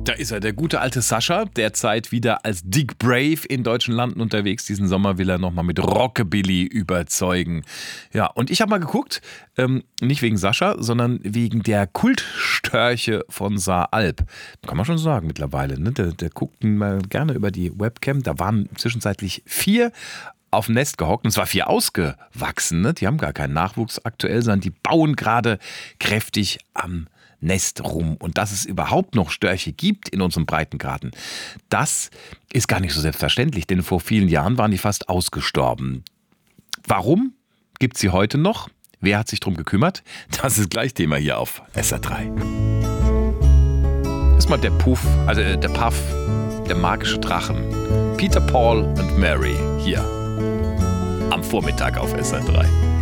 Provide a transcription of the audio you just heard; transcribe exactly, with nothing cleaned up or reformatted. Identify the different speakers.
Speaker 1: Da ist er, der gute alte Sascha, derzeit wieder als Dick Brave in deutschen Landen unterwegs. Diesen Sommer will er nochmal mit Rockabilly überzeugen. Ja, und ich habe mal geguckt, ähm, nicht wegen Sascha, sondern wegen der Kultstörche von Saar-Alb. Kann man schon sagen mittlerweile. Ne? Der, der guckt mal gerne über die Webcam. Da waren zwischenzeitlich vier auf dem Nest gehockt, und zwar vier ausgewachsen. Ne? Die haben gar keinen Nachwuchs aktuell, sondern die bauen gerade kräftig am Nest rum. Und dass es überhaupt noch Störche gibt in unserem Breitengraden, das ist gar nicht so selbstverständlich, denn vor vielen Jahren waren die fast ausgestorben. Warum gibt es sie heute noch? Wer hat sich drum gekümmert? Das ist gleich Thema hier auf S R drei. Das ist mal der Puff, also der Puff, der magische Drachen. Peter, Paul und Mary hier am Vormittag auf S R drei.